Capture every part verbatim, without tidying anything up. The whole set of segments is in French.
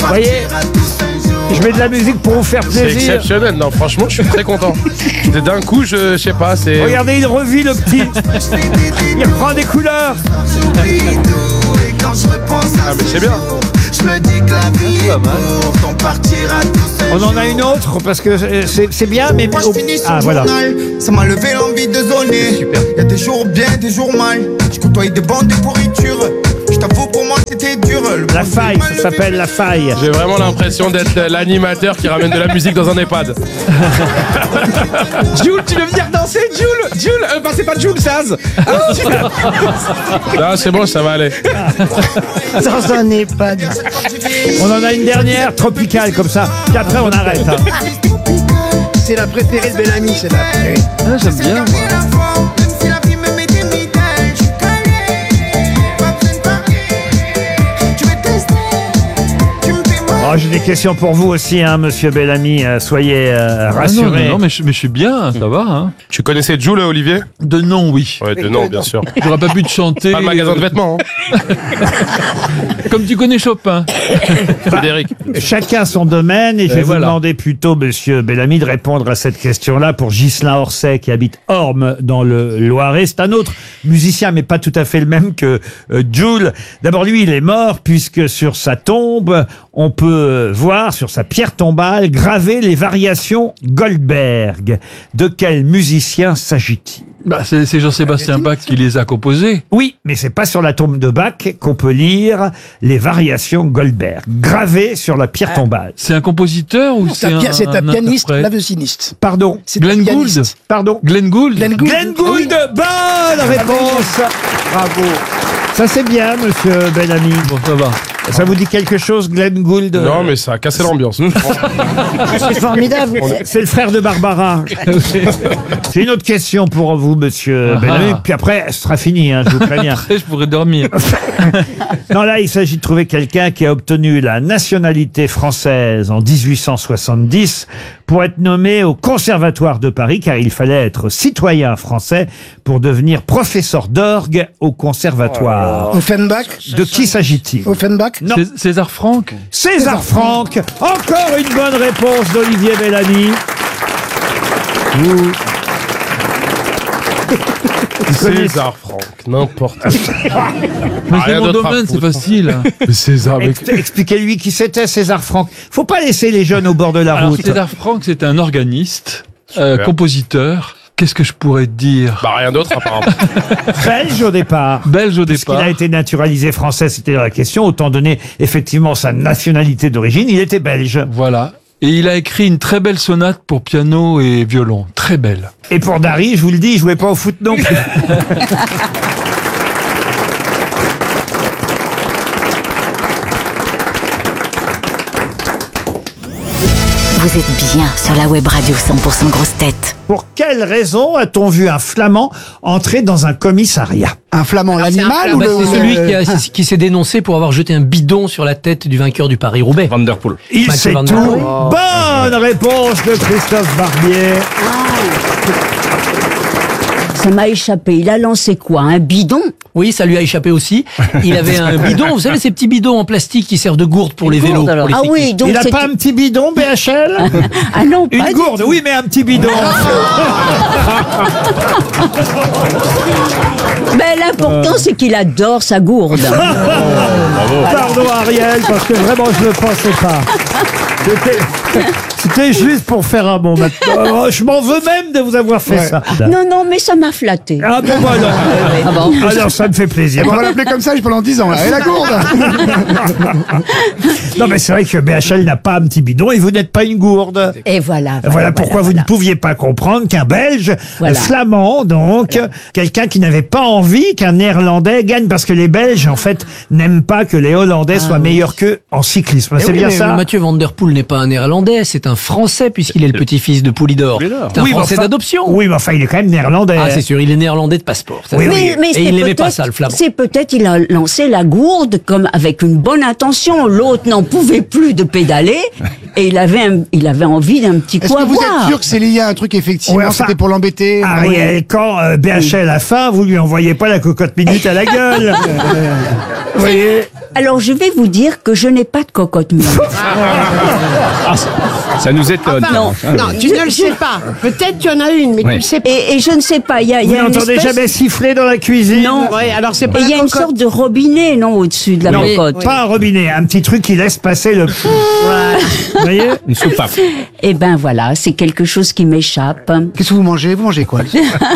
Vous voyez, je mets de la musique pour vous faire C'est plaisir. exceptionnel, non, franchement, je suis très content. D'un coup, je, je sais pas, c'est. Regardez, il revit le petit. Il reprend des couleurs. Ah, mais c'est bien. On en a une autre parce que c'est, c'est bien, mais Moi, je finis sur ah le voilà. journal. Ça m'a levé l'envie de zoner. Y'a des jours bien, des jours mal. Je côtoie des bandes de pourriture. Je t'avoue, pour moi, c'était dur. Le La faille, ça s'appelle la faille. J'ai vraiment l'impression d'être l'animateur qui ramène de la musique dans un EHPAD. Jules, tu veux venir danser, Jules? Jules, euh, bah c'est pas Jules, Saz. Là, c'est bon, ça va aller. Dans un EHPAD. On en a une dernière tropicale comme ça. Puis après on arrête. Hein. C'est la préférée de Bellamy, c'est la préférée. Ah, j'aime bien, moi. Oh, j'ai des questions pour vous aussi, hein, Monsieur Bellamy. Euh, soyez euh, Ah non, rassurés. non, non, mais je, mais je suis bien, ça va. Hein. Tu connaissais Jules, Olivier? De nom, oui. Ouais, de nom, bien sûr. J'aurais pas pu te chanter. Pas le magasin de vêtements, hein. Comme tu connais Chopin. Frédéric. Chacun son domaine et je vais Et vous voilà. demander plutôt, Monsieur Bellamy, de répondre à cette question-là pour Ghislain Orsay qui habite Orme dans le Loiret. C'est un autre musicien, mais pas tout à fait le même que euh, Jules. D'abord, lui, il est mort puisque sur sa tombe, on peut voir sur sa pierre tombale gravées les variations Goldberg. De quel musicien s'agit-il? Bah, c'est c'est Jean-Sébastien Bach qui les a composés. Oui, mais c'est pas sur la tombe de Bach qu'on peut lire les variations Goldberg, gravées sur la pierre tombale. C'est un compositeur ou c'est C'est un, un, pia- c'est un pianiste, interprète claveciniste. Pardon, C'est Glenn un Gould. pianiste. pardon. Glenn Gould. Glenn Gould. Glenn Gould, bonne réponse. Bravo. Ça c'est bien, Monsieur Bellamy. Bon, ça va. Ça vous dit quelque chose, Glenn Gould? Non, mais ça a cassé l'ambiance. C'est formidable. C'est le frère de Barbara. C'est une autre question pour vous, Monsieur Ah. Bellamy. Puis après, ce sera fini, hein, je vous préviens. Après, je pourrais dormir. Non, là, il s'agit de trouver quelqu'un qui a obtenu la nationalité française en dix-huit cent soixante-dix pour être nommé au Conservatoire de Paris, car il fallait être citoyen français pour devenir professeur d'orgue au Conservatoire. Offenbach. De qui s'agit-il? Offenbach. Non. Cés- César Franck. César Franck. Encore une bonne réponse d'Olivier Bellamy. Vous... César Franck, n'importe quoi. Mais c'est rien mon d'autre à domaine, c'est foutre. facile. César, mais... Ex- Expliquez-lui qui c'était, César Franck. Faut pas laisser les jeunes au bord de la Alors, route. César Franck, c'est un organiste, euh, Super. compositeur. Qu'est-ce que je pourrais te dire? Bah, rien d'autre, apparemment. Belge au départ. Belge au Puisqu'il départ. a été naturalisé français, c'était la question. Autant donner effectivement sa nationalité d'origine, il était belge. Voilà. Et il a écrit une très belle sonate pour piano et violon. Très belle. Et pour Dari, je vous le dis, il jouait pas au foot non plus. Vous êtes bien sur la web radio cent pour cent Grosses Têtes. Pour quelle raison a-t-on vu un Flamand entrer dans un commissariat? Un flamand, l'animal ou Bah, le. c'est celui le- qui, a- c'est- qui s'est dénoncé pour avoir jeté un bidon sur la tête du vainqueur du Paris-Roubaix. Van Der Poel. Il Mathieu sait Van tout. Der Poel. Bonne réponse de Christophe Barbier. Ça m'a échappé. Il a lancé quoi? Un bidon? Oui, ça lui a échappé aussi. Il avait un bidon, vous savez, ces petits bidons en plastique qui servent de gourde pour les vélos. Gourde, alors. pour les Ah oui, cyclistes. donc Il a c'est- pas un petit bidon, B H L? Ah non, pas Une du gourde, tout. oui, mais un petit bidon. Mais l'important, c'est qu'il adore sa gourde. Pardon Ariel, parce que vraiment je ne le pensais pas. C'était- C'était juste pour faire un bon matin. Oh, je m'en veux même de vous avoir fait ça. Non, non, mais ça m'a flatté. Ah bon, voilà. Ah bon? Alors ça me fait plaisir. On va l'appeler comme ça pendant dix ans. Là. Et la gourde. Non mais c'est vrai que B H L n'a pas un petit bidon et vous n'êtes pas une gourde. Et voilà. Voilà, pourquoi vous voilà. ne pouviez pas comprendre qu'un Belge, Voilà. euh, flamand donc, quelqu'un qui n'avait pas envie qu'un Néerlandais gagne, parce que les Belges en fait n'aiment pas que les Hollandais soient meilleurs qu'eux en cyclisme. C'est Eh oui, bien mais ça? Mathieu Van Der Poel n'est pas un Néerlandais. néerlandais, c'est un Français puisqu'il est le petit-fils de Poulidor. C'est un Oui, mais Français enfin- d'adoption. Oui, mais enfin, il est quand même néerlandais. Ah, c'est sûr, il est néerlandais de passeport. ça, Oui, c'est oui. sûr. Mais, mais Et c'est il n'aimait pas peut-être- ça, le flamand. C'est peut-être il a lancé la gourde comme avec une bonne intention. L'autre n'en pouvait plus de pédaler et il avait un- il avait envie d'un petit Est-ce coup que à vous boire. êtes sûr que c'est lié à un truc, effectivement, Ouais, enfin, c'était pour l'embêter? Ariel, quand euh, B H L a faim, vous lui envoyez pas la cocotte minute à la gueule. Vous voyez? Alors je vais vous dire que je n'ai pas de cocotte minute. Ça nous étonne. non, Non, tu ne le sais pas. Peut-être qu'il y en a une, mais tu Ouais. le sais pas. Et, et je ne sais pas, il y a, il Vous y a une n'entendez espèce- jamais siffler dans la cuisine? Non. Ouais, alors c'est pas Et il y la a une cocotte. sorte de robinet, non, au-dessus de la Non, cocotte. pas un robinet, un petit truc qui laisse passer le... Vous voyez? Une soupape. Eh ben voilà, c'est quelque chose qui m'échappe. Qu'est-ce que vous mangez? Vous mangez quoi?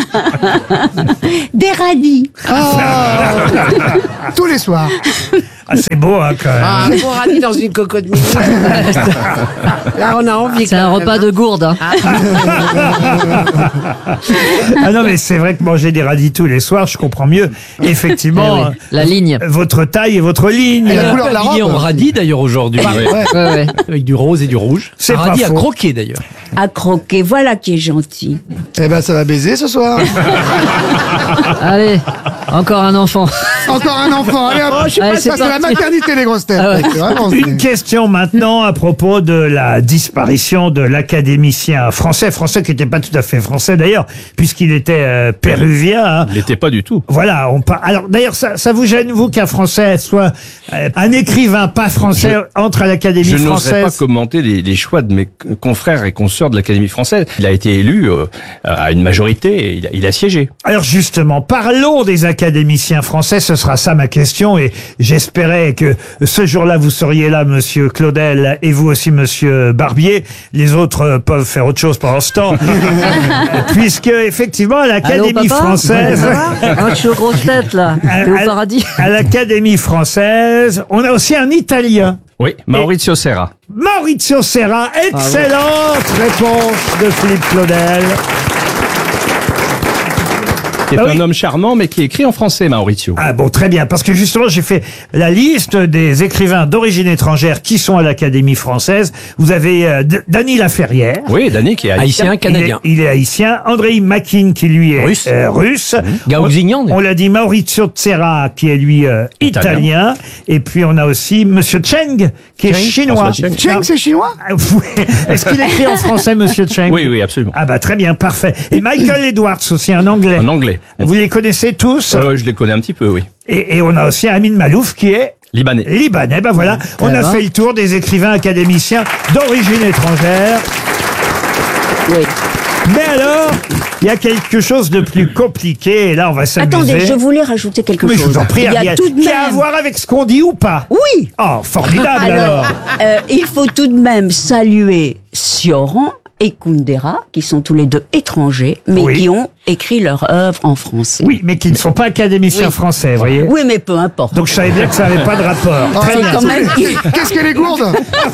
Des radis. Tous les soirs. Ah, c'est beau, hein, quand même. Ah, pour radis dans une cocotte minute. Là, on a envie. C'est un repas de gourde. Hein. Ah non, mais c'est vrai que manger des radis tous les soirs, je comprends mieux, effectivement, Eh oui, la euh, ligne. votre taille et votre ligne. Et la couleur de la Habillé robe. en radis d'ailleurs aujourd'hui. Ouais. Avec du rose et du rouge. C'est un pas radis à faux. croquer d'ailleurs. À croquer, voilà qui est gentil. Eh ben, ça va baiser ce soir. Allez, encore un enfant. Encore un enfant. Allez, hop. Allez, ça, c'est c'est la parti. maternité, les grosses têtes. Ah ouais. C'est vraiment- Une question maintenant à propos de la disparition de l'académicien français, français qui n'était pas tout à fait français d'ailleurs, puisqu'il était euh, péruvien. hein. Il l'était pas du tout. Voilà, on par... Alors d'ailleurs, ça, ça vous gêne, vous, qu'un Français soit euh, un écrivain pas français entre à l'Académie Je n'oserais pas française? commenter les, les choix de mes confrères et consoeurs de l'Académie française. Il a été élu euh, à une majorité et il a, il a siégé. Alors justement, parlons des académiciens français, ce sera ça ma question, et j'espérais que ce jour-là vous seriez là, monsieur Claudel, et vous aussi, monsieur Barbier. Les autres euh, peuvent faire autre chose pendant ce temps, puisque effectivement, à l'Académie française, Ah, je suis aux grosses têtes là. à, T'es au à- paradis. à l'Académie française, on a aussi un Italien. Oui, Maurizio Serra. Maurizio Serra, excellente réponse de Philippe Claudel. Qui est Bah un oui. homme charmant, mais qui écrit en français, Maurizio. Ah bon, très bien, parce que justement, j'ai fait la liste des écrivains d'origine étrangère qui sont à l'Académie française. Vous avez euh, D- Dany Laferrière. Oui, Dany qui est haïtien. Haïtien, canadien. Il est, il est haïtien. Andrei Makin, qui lui est Russe. euh, russe. Gauxignan. On, on l'a dit, Maurizio Serra, qui est lui euh, italien. Italien. Et puis on a aussi Monsieur Cheng, qui est Cheng, chinois. François Cheng. Cheng, c'est chinois? Ah, oui. Est-ce qu'il écrit en français, Monsieur Cheng? Oui, oui, absolument. Ah bah très bien, parfait. Et Michael Edwards aussi, un anglais. En anglais. Vous les connaissez tous? Euh, je les connais un petit peu, oui. Et, et on a aussi Amin Malouf qui est Libanais. libanais. Ben voilà, on a Alors fait le tour des écrivains académiciens d'origine étrangère. Oui. Mais alors, il y a quelque chose de plus compliqué, et là on va s'amuser. Attendez, je voulais rajouter quelque Mais chose. je vous en prie, Il y a Ariel, tout de qui a à même. voir avec ce qu'on dit ou pas? Oui. Oh, formidable alors. Alors, euh, il faut tout de même saluer Sioran et Kundera, qui sont tous les deux étrangers, mais Oui. qui ont écrit leur œuvre en français. Oui, mais qui ne sont pas académiciens Oui. français, vous voyez. Oui, mais peu importe. Donc je savais bien que ça n'avait pas de rapport. Oh, Très c'est bien. quand même... Qu'est-ce qu'elle est gourde?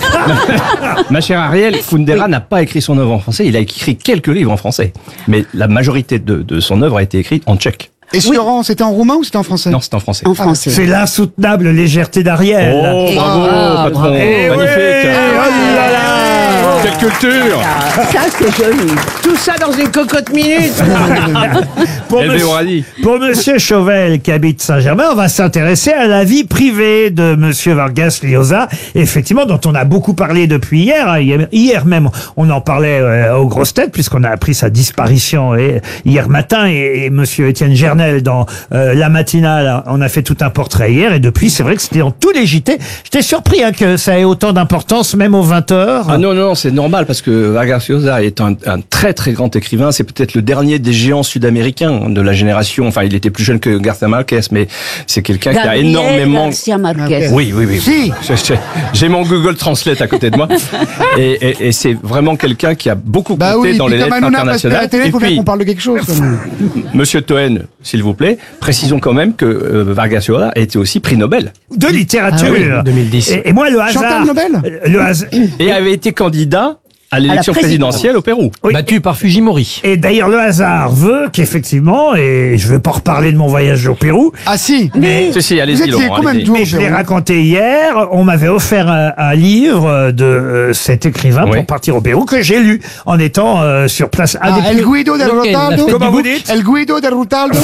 Ma chère Ariel, Kundera n'a pas écrit son œuvre en français, il a écrit quelques livres en français. Mais la majorité de, de son œuvre a été écrite en tchèque. Et Sioran, c'était en roumain ou c'était en français? Non, c'est en français. en français. C'est l'insoutenable légèreté d'Ariel. Oh, bravo, Ah, patron. bravo. Eh oui, Magnifique. oh là là. Quelle culture. Ça, c'est joli. Tout ça dans une cocotte minute. Pour Élevé monsieur- au radis. Pour Monsieur Chauvel, qui habite Saint-Germain, on va s'intéresser à la vie privée de Monsieur Vargas Llosa, effectivement, dont on a beaucoup parlé depuis hier. hein. Hier, hier même, on en parlait euh, aux grosses têtes, puisqu'on a appris sa disparition et, hier matin. Et, et Monsieur Étienne Gernel, dans euh, la matinale, on a fait tout un portrait hier. Et depuis, c'est vrai que c'était dans tous les J T. J'étais surpris hein, que ça ait autant d'importance, même aux vingt heures. Ah non, non, c'est normal parce que Vargas Llosa est un, un très très grand écrivain. C'est peut-être le dernier des géants sud-américains de la génération. Enfin, il était plus jeune que Garcia Marquez, mais c'est quelqu'un qui a Gabriel énormément... Garcia Marquez. Oui, oui, oui. Si. J'ai- j'ai- J'ai mon Google Translate à côté de moi. Et, et, et c'est vraiment quelqu'un qui a beaucoup Bah compté oui, dans puis les comme lettres Hanouna passe à la internationales. télé, Et il faut bien puis, qu'on parle de quelque chose. quand même. Monsieur Toen, s'il vous plaît, précisons quand même que euh, Vargas Llosa a été aussi prix Nobel. De littérature. Ah oui, deux mille dix. Et, et moi, le hasard... Chantal Nobel Le hasard... Et avait été candidat À l'élection présidentielle au Pérou. Oui. Battu par Fujimori. Et d'ailleurs, le hasard veut qu'effectivement, et je ne veux pas reparler de mon voyage au Pérou, Ah si. mais, Si, si, Vous allez-y, étiez Laurent. combien de allez-y. tours mais je l'ai Pérou raconté hier, on m'avait offert un, un livre de euh, cet écrivain Oui. pour partir au Pérou que j'ai lu en étant euh, sur place. Un Ah, des El plus- Guido del Lequel, la Rotaldo. fête Comment du vous bouc dites El Guido del Rotaldo.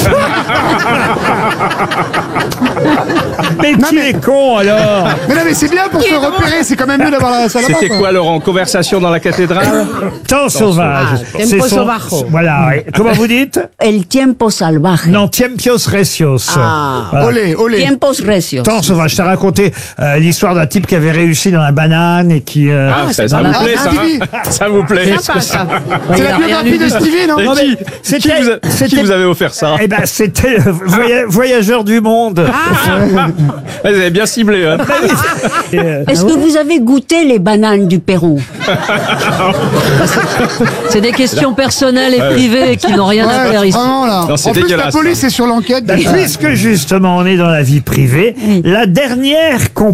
Mais qui est con alors? Mais non, mais c'est bien pour se repérer, c'est quand même mieux d'avoir la salle là-bas. C'était quoi, Laurent? Conversation dans la cathédrale? Temps sauvage. Ah, C'est tempo son- salvaje. Voilà. oui. Comment vous dites? El tiempo salvaje. Non, tiempos recios. Ah. Voilà. Olé, olé. Tiempos recios. Temps sauvage. Je t'ai raconté euh, l'histoire d'un type qui avait réussi dans la banane et qui. euh, Ah, ça, ça pas vous mal. plaît, Ah, ça? Stevie. hein Ça vous plaît? Sympa, ça. C'est Il la a rien biographie lu de du- Stevie, non Et Non, qui, mais qui c'était- vous, a- qui c'était- vous avait offert ça? Eh ben, c'était euh, voya- voyageur du monde. Ah, vous avez bien ciblé, hein? Et, euh, Est-ce que vous avez goûté les bananes du Pérou? C'est des questions personnelles et privées qui n'ont rien à faire Ouais, ici. vraiment là. Non, c'est En plus, la dégueulasse, police est sur l'enquête. Puisque justement on est dans la vie privée, la dernière